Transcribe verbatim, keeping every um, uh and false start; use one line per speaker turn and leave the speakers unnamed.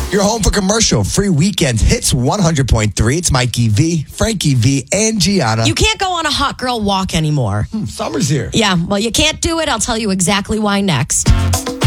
You're home for commercial free weekend hits one hundred point three. It's Mikey V, Frankie V, and Gianna.
You can't go on a hot girl walk anymore.
Summer's here.
Yeah, well, you can't do it. I'll tell you exactly why next.